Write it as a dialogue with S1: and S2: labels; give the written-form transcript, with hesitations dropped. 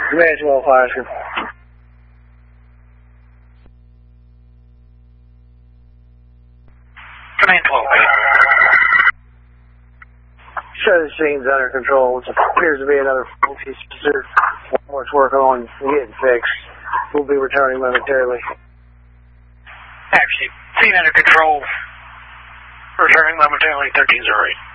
S1: Command 12, fire escape.
S2: Command 12,
S1: Show the scene's under control. It appears to be another faulty sensor. What's working on getting fixed. We'll be returning momentarily.
S2: Actually, scene under control. Returning momentarily, 1308.